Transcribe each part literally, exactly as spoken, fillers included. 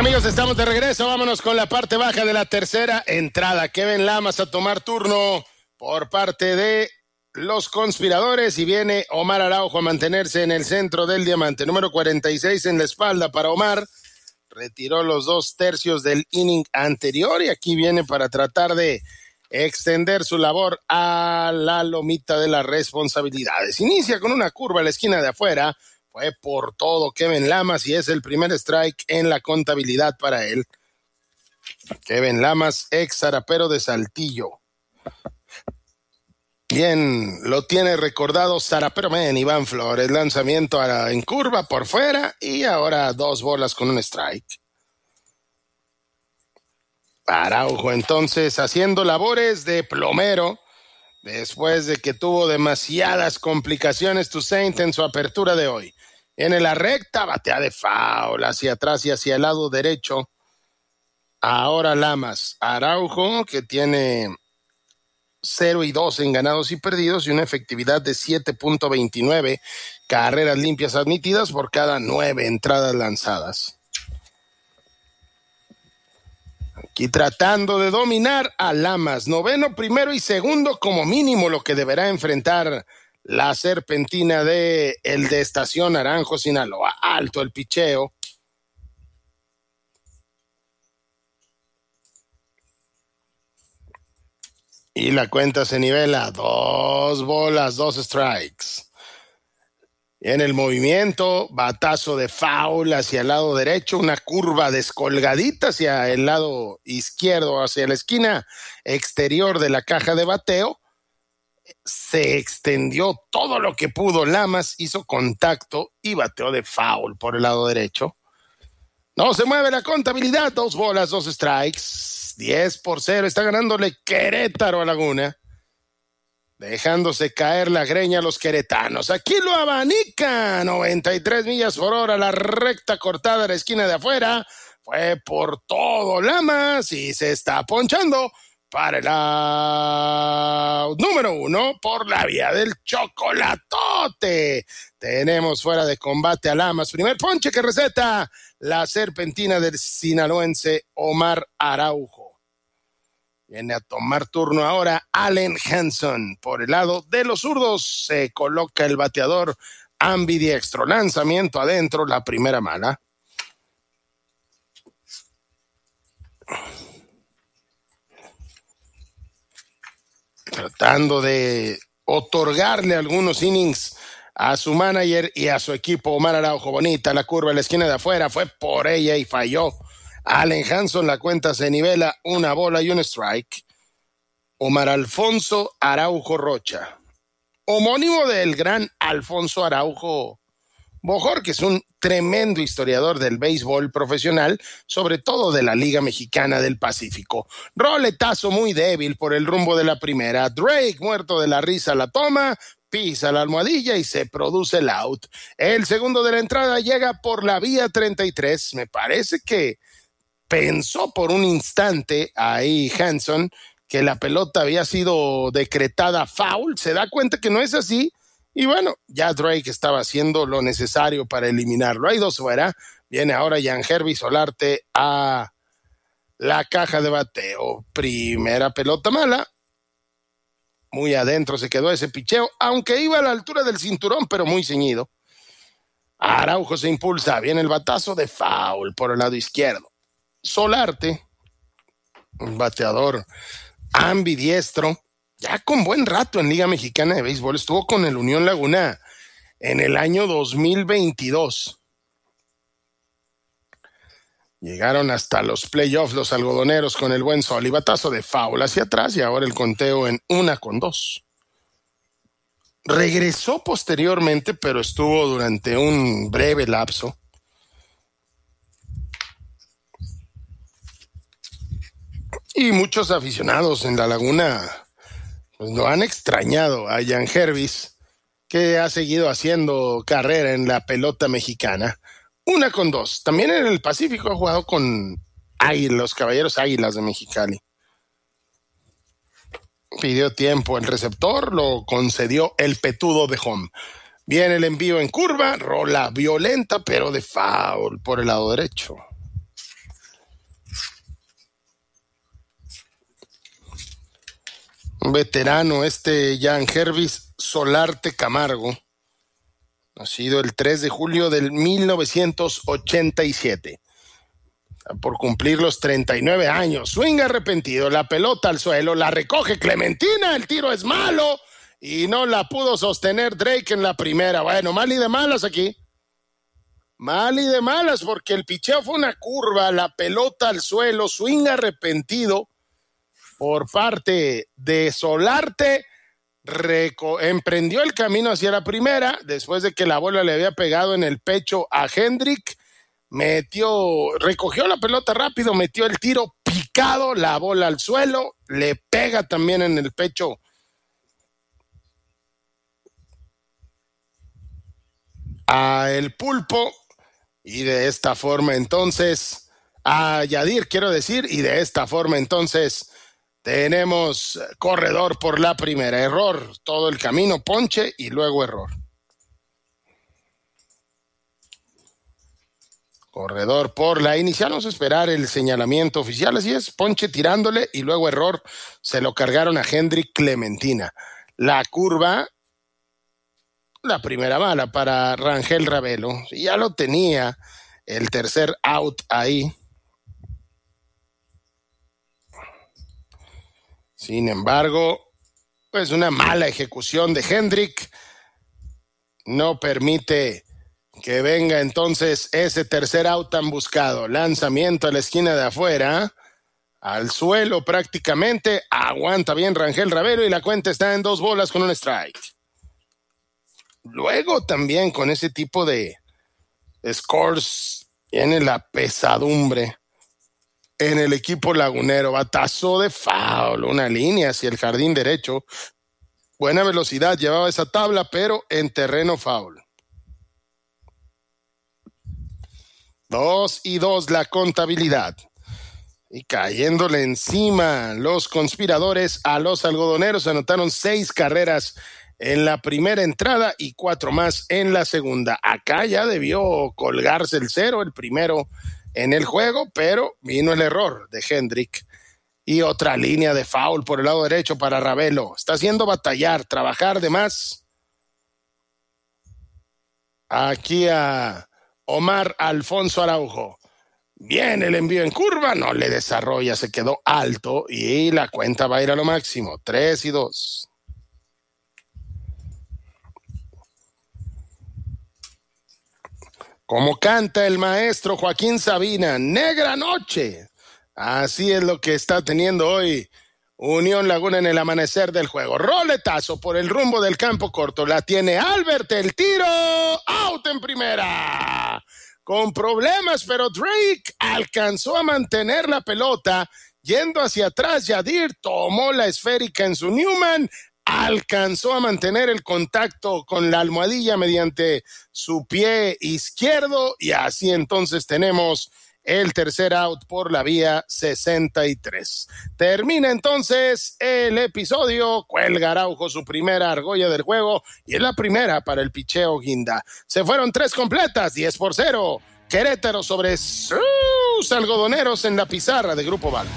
Amigos, estamos de regreso. Vámonos con la parte baja de la tercera entrada. Kevin Lamas a tomar turno por parte de los conspiradores y viene Omar Araujo a mantenerse en el centro del diamante. Número cuarenta y seis en la espalda para Omar. Retiró los dos tercios del inning anterior y aquí viene para tratar de extender su labor a la lomita de las responsabilidades. Inicia con una curva a la esquina de afuera. Fue por todo Kevin Lamas y es el primer strike en la contabilidad para él. Kevin Lamas, ex zarapero de Saltillo. Bien, lo tiene recordado zarapero man Iván Flores. Lanzamiento a la, en curva por fuera y ahora dos bolas con un strike. Araujo entonces haciendo labores de plomero después de que tuvo demasiadas complicaciones Toussaint en su apertura de hoy. En la recta, batea de foul hacia atrás y hacia el lado derecho. Ahora Lamas. Araujo, que tiene cero y dos en ganados y perdidos y una efectividad de siete punto veintinueve carreras limpias admitidas por cada nueve entradas lanzadas. Aquí tratando de dominar a Lamas. Noveno, primero y segundo como mínimo lo que deberá enfrentar la serpentina de el de Estación Naranjo, Sinaloa. Alto el picheo. Y la cuenta se nivela. Dos bolas, dos strikes. En el movimiento, batazo de foul hacia el lado derecho, una curva descolgadita hacia el lado izquierdo, hacia la esquina exterior de la caja de bateo. Se extendió todo lo que pudo Lamas, hizo contacto y bateó de foul por el lado derecho. No se mueve la contabilidad, dos bolas, dos strikes, diez por cero, está ganándole Querétaro a Laguna, dejándose caer la greña a los queretanos. Aquí lo abanica, noventa y tres millas por hora, la recta cortada a la esquina de afuera, fue por todo Lamas y se está ponchando para el out número uno por la vía del chocolatote. Tenemos fuera de combate a Lamas. Primer ponche que receta la serpentina del sinaloense Omar Araujo. Viene a tomar turno ahora Allen Hanson. Por el lado de los zurdos se coloca el bateador ambidiestro. Lanzamiento adentro, la primera mala. Tratando de otorgarle algunos innings a su manager y a su equipo. Omar Araujo, bonita la curva en la esquina de afuera, fue por ella y falló. Allen Hanson, la cuenta se nivela, una bola y un strike. Omar Alfonso Araujo Rocha, homónimo del gran Alfonso Araujo Bojor, que es un tremendo historiador del béisbol profesional, sobre todo de la Liga Mexicana del Pacífico. Roletazo muy débil por el rumbo de la primera. Drake, muerto de la risa, la toma, pisa la almohadilla y se produce el out. El segundo de la entrada llega por la vía treinta y tres. Me parece que pensó por un instante ahí Hanson que la pelota había sido decretada foul. Se da cuenta que no es así. Y bueno, ya Drake estaba haciendo lo necesario para eliminarlo. Hay dos fuera. Viene ahora Yangervis Solarte a la caja de bateo. Primera pelota mala. Muy adentro se quedó ese picheo, aunque iba a la altura del cinturón, pero muy ceñido. Araujo se impulsa. Viene el batazo de foul por el lado izquierdo. Solarte, un bateador ambidiestro, ya con buen rato en Liga Mexicana de Béisbol. Estuvo con el Unión Laguna en el año dos mil veintidós. Llegaron hasta los playoffs los algodoneros con el buen sol y batazo de foul hacia atrás y ahora el conteo en una con dos. Regresó posteriormente, pero estuvo durante un breve lapso. Y muchos aficionados en la Laguna pues lo han extrañado a Yangervis, que ha seguido haciendo carrera en la pelota mexicana. Una con dos. También en el Pacífico ha jugado con Águilas, los Caballeros Águilas de Mexicali. Pidió tiempo el receptor, lo concedió el petudo de home. Viene el envío en curva, rola violenta, pero de foul por el lado derecho. Un veterano, este Jan Hervis Solarte Camargo, nacido el tres de julio del mil novecientos ochenta y siete. Por cumplir los treinta y nueve años. Swing arrepentido, la pelota al suelo, la recoge Clementina, el tiro es malo y no la pudo sostener Drake en la primera. Bueno, mal y de malas aquí. Mal y de malas porque el picheo fue una curva, la pelota al suelo, swing arrepentido por parte de Solarte. Reco- emprendió el camino hacia la primera después de que la bola le había pegado en el pecho a Hendrick. Metió, recogió la pelota rápido, metió el tiro picado, la bola al suelo, le pega también en el pecho a el Pulpo y de esta forma entonces, a Yadir quiero decir, y de esta forma entonces tenemos corredor por la primera, error, todo el camino, ponche y luego error. Corredor por la inicial, vamos a esperar el señalamiento oficial, así es, ponche tirándole y luego error, se lo cargaron a Hendrick Clementina. La curva, la primera bala para Rangel Ravelo, ya lo tenía, el tercer out ahí. Sin embargo, pues una mala ejecución de Hendrick no permite que venga entonces ese tercer out tan buscado. Lanzamiento a la esquina de afuera, al suelo prácticamente, aguanta bien Rangel Ravelo y la cuenta está en dos bolas con un strike. Luego también con ese tipo de scores viene la pesadumbre en el equipo lagunero. Batazo de foul, una línea hacia el jardín derecho. Buena velocidad llevaba esa tabla, pero en terreno foul. Dos y dos la contabilidad. Y cayéndole encima los conspiradores a los algodoneros, anotaron seis carreras en la primera entrada y cuatro más en la segunda. Acá ya debió colgarse el cero, el primero en el juego, pero vino el error de Hendrick. Y otra línea de foul por el lado derecho para Ravelo. Está haciendo batallar, trabajar de más. Aquí a Omar Alfonso Araujo. Bien el envío en curva, no le desarrolla, se quedó alto y la cuenta va a ir a lo máximo. Tres y dos. Como canta el maestro Joaquín Sabina, negra noche. Así es lo que está teniendo hoy Unión Laguna en el amanecer del juego. Roletazo por el rumbo del campo corto. La tiene Albert, el tiro. Out en primera. Con problemas, pero Drake alcanzó a mantener la pelota. Yendo hacia atrás, Yadir tomó la esférica en su Newman. Alcanzó a mantener el contacto con la almohadilla mediante su pie izquierdo. Y así entonces tenemos el tercer out por la vía sesenta y tres. Termina entonces el episodio. Cuelga Araujo su primera argolla del juego y es la primera para el picheo Guinda. Se fueron tres completas, diez por cero. Querétaro sobre sus algodoneros en la pizarra de Grupo Valvo.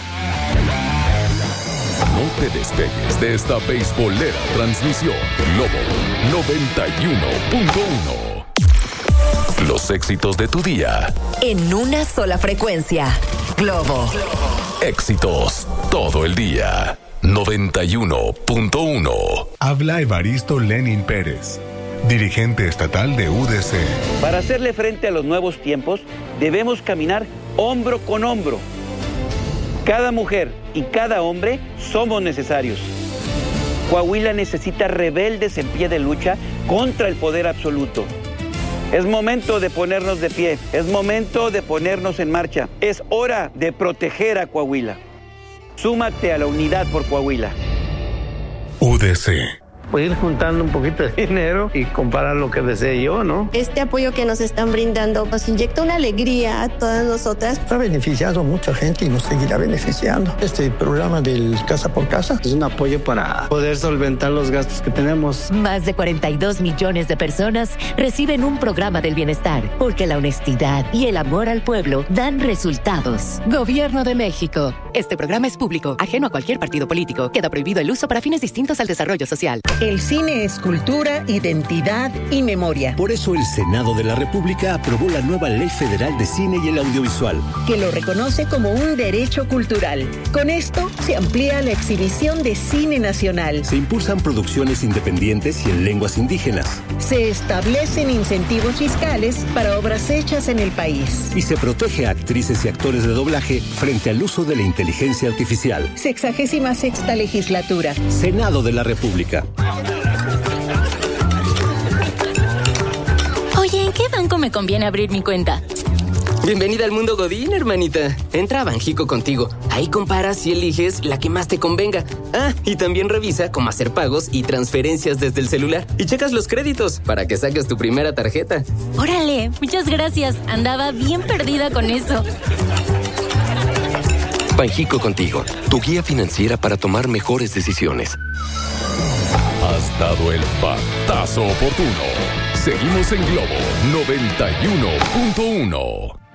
No te despegues de esta beisbolera transmisión. Globo noventa y uno punto uno. Los éxitos de tu día. En una sola frecuencia. Globo. Éxitos todo el día. noventa y uno punto uno. Habla Evaristo Lenin Pérez, dirigente estatal de U D C. Para hacerle frente a los nuevos tiempos, debemos caminar hombro con hombro. Cada mujer y cada hombre somos necesarios. Coahuila necesita rebeldes en pie de lucha contra el poder absoluto. Es momento de ponernos de pie, es momento de ponernos en marcha. Es hora de proteger a Coahuila. Súmate a la unidad por Coahuila. U D C, pues ir juntando un poquito de dinero y comprar lo que desee yo, ¿no? Este apoyo que nos están brindando nos inyecta una alegría a todas nosotras. Ha beneficiado a mucha gente y nos seguirá beneficiando. Este programa del Casa por Casa es un apoyo para poder solventar los gastos que tenemos. Más de cuarenta y dos millones de personas reciben un programa del bienestar, porque la honestidad y el amor al pueblo dan resultados. Gobierno de México. Este programa es público, ajeno a cualquier partido político. Queda prohibido el uso para fines distintos al desarrollo social. El cine es cultura, identidad y memoria. Por eso el Senado de la República aprobó la nueva Ley Federal de Cine y el Audiovisual, que lo reconoce como un derecho cultural. Con esto se amplía la exhibición de cine nacional. Se impulsan producciones independientes y en lenguas indígenas. Se establecen incentivos fiscales para obras hechas en el país. Y se protege a actrices y actores de doblaje frente al uso de la inteligencia artificial. Sexagésima sexta legislatura. Senado de la República. Oye, ¿en qué banco me conviene abrir mi cuenta? Bienvenida al mundo Godín, hermanita. Entra a Banjico contigo. Ahí comparas y eliges la que más te convenga. Ah, y también revisa cómo hacer pagos y transferencias desde el celular. Y checas los créditos para que saques tu primera tarjeta. Órale, muchas gracias. Andaba bien perdida con eso. Banjico contigo, tu guía financiera para tomar mejores decisiones. Has dado el batazo oportuno. Seguimos en Globo noventa y uno punto uno.